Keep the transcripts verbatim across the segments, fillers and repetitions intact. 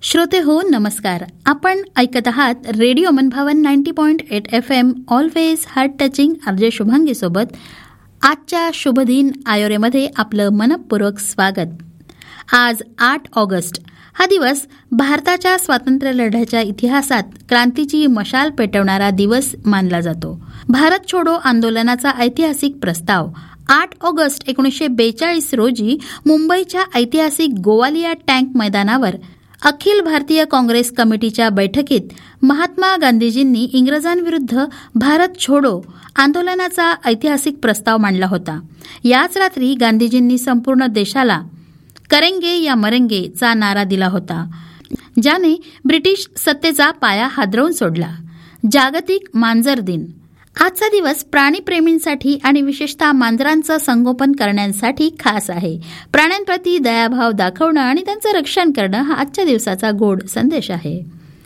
श्रोते हो नमस्कार. आपण ऐकत आहात रेडिओ मनभावन ninety point eight F am always heart touching RJ Shubhangi सोबत. आजच्या शुभदिन आयोरेमध्ये आपलं मनपूर्वक स्वागत. आज आठ ऑगस्ट हा दिवस भारताच्या स्वातंत्र्य लढ्याच्या इतिहासात क्रांतीची मशाल पेटवणारा दिवस मानला जातो. भारत छोडो आंदोलनाचा ऐतिहासिक प्रस्ताव आठ ऑगस्ट एकोणीसशे बेचाळीस रोजी मुंबईच्या ऐतिहासिक गोवालिया टँक मैदानावर अखिल भारतीय काँग्रेस कमिटीच्या बैठकीत महात्मा गांधीजींनी इंग्रजांविरुद्ध भारत छोडो आंदोलनाचा ऐतिहासिक प्रस्ताव मांडला होता. याच रात्री गांधीजींनी संपूर्ण देशाला करेंगे या मरेंगे चा नारा दिला होता, ज्याने ब्रिटिश सत्तेचा पाया हादरवून सोडला. जागतिक मांजर दिन. आजचा दिवस प्राणीप्रेमींसाठी आणि विशेषतः मांजरांचं संगोपन करण्यासाठी खास आहे. प्राण्यांप्रती दयाभाव दाखवणं आणि त्यांचं रक्षण करणं हा आजच्या दिवसाचा गोड संदेश आहे.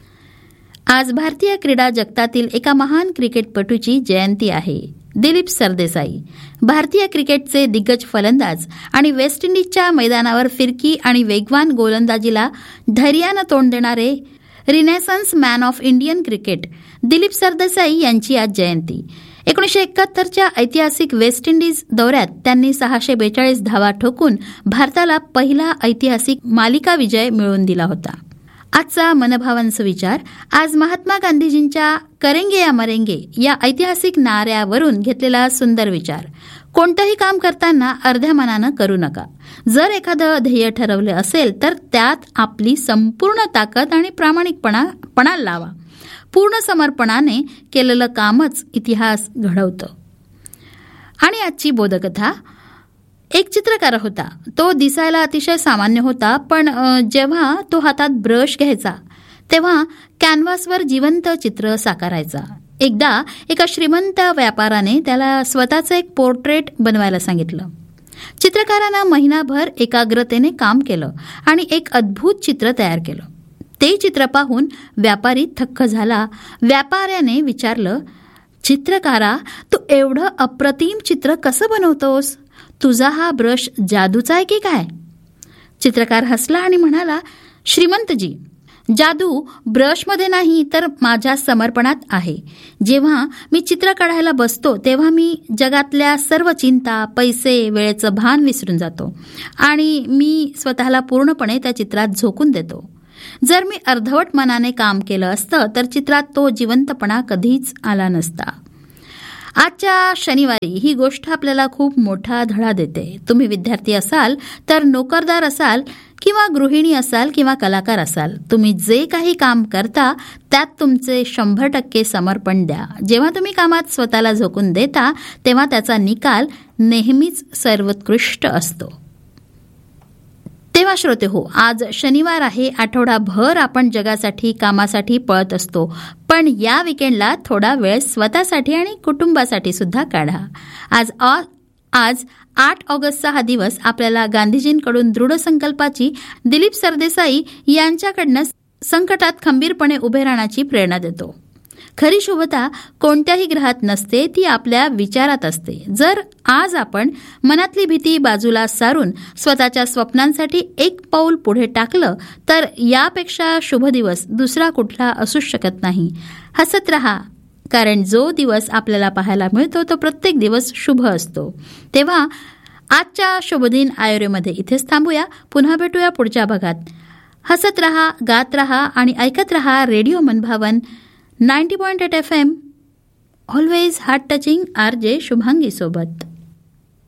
आज भारतीय क्रीडा जगतातील एका महान क्रिकेटपटूची जयंती आहे. दिलीप सरदेसाई. भारतीय क्रिकेटचे दिग्गज फलंदाज आणि वेस्ट इंडिजच्या मैदानावर फिरकी आणि वेगवान गोलंदाजीला धैर्यानं तोंड देणारे रिनेसन्स man of Indian cricket Dilip Sardesai यांची आज जयंती. एकोणीसशे एकाहत्तरच्या ऐतिहासिक वेस्ट इंडिज दौऱ्यात त्यांनी सहाशे बेचाळीस धावा ठोकून भारताला पहिला ऐतिहासिक मालिका विजय मिळवून दिला होता. आजचा मनभावन सुविचार. आज महात्मा गांधीजींच्या करेंगे या मरेंगे या ऐतिहासिक नाऱ्यावरून घेतलेला सुंदर विचार. कोणतंही काम करताना अर्ध्या मनानं करू नका. जर एखादं ध्येय ठरवलं असेल तर त्यात आपली संपूर्ण ताकद आणि प्रामाणिकपणा पणाला लावा. पूर्ण समर्पणाने केलेलं कामच इतिहास घडवतं. आणि आजची बोधकथा. एक चित्रकार होता. तो दिसायला अतिशय सामान्य होता, पण जेव्हा तो हातात ब्रश घ्यायचा तेव्हा कॅनव्हासवर जिवंत चित्र साकारायचा. एकदा एका श्रीमंत व्यापाराने त्याला स्वतःचं एक पोर्ट्रेट बनवायला सांगितलं. चित्रकारानं महिनाभर एकाग्रतेने काम केलं आणि एक अद्भुत चित्र तयार केलं. ते चित्र पाहून व्यापारी थक्क झाला. व्यापाऱ्याने विचारलं, चित्रकारा, तू एवढं अप्रतिम चित्र कसं बनवतोस? तुझा हा ब्रश जादूचा आहे की काय? चित्रकार हसला आणि म्हणाला, श्रीमंतजी, जादू ब्रशमध्ये नाही तर माझ्या समर्पणात आहे. जेव्हा मी चित्र काढायला बसतो तेव्हा मी जगातल्या सर्व चिंता, पैसे, वेळेचं भान विसरून जातो आणि मी स्वतःला पूर्णपणे त्या चित्रात झोकून देतो. जर मी अर्धवट मनाने काम केलं असतं तर चित्रात तो जिवंतपणा कधीच आला नसता. आजच्या शनिवारी ही गोष्ट आपल्याला खूप मोठा धडा देते. तुम्ही विद्यार्थी असाल तर नोकरदार असाल किंवा गृहिणी असाल किंवा कलाकार असाल, तुम्ही जे काही काम करता त्यात तुमचे शंभर टक्के समर्पण द्या. जेव्हा तुम्ही कामात स्वतःला झोकून देता तेव्हा त्याचा निकाल नेहमीच सर्वोत्कृष्ट असतो. तेव्हा श्रोते हो, आज शनिवार आहे. आठवडाभर आपण जगासाठी, कामासाठी पळत असतो, पण या विकेंडला थोडा वेळ स्वतःसाठी आणि कुटुंबासाठी सुद्धा काढा. आज आज आठ ऑगस्टचा हा दिवस आपल्याला गांधीजींकडून दृढ संकल्पाची, दिलीप सरदेसाई यांच्याकडनं संकटात खंबीरपणे उभे राहण्याची प्रेरणा देतो. खरी शुभता कोणत्याही ग्रहात नसते, ती आपल्या विचारात असते. जर आज आपण मनातली भीती बाजूला सारून स्वतःच्या स्वप्नांसाठी एक पाऊल पुढे टाकलं तर यापेक्षा शुभ दिवस दुसरा कुठला असूच शकत नाही. हसत रहा, कारण जो दिवस आपल्याला पाहायला मिळतो तो प्रत्येक दिवस शुभ असतो. तेव्हा आजच्या शुभदिन आयोरेमध्ये इथेच थांबूया. पुन्हा भेटूया पुढच्या भागात. हसत रहा, गात रहा आणि ऐकत रहा रेडिओ मनभावन ninety point eight F am always heart touching RJ Shubhangi सोबत.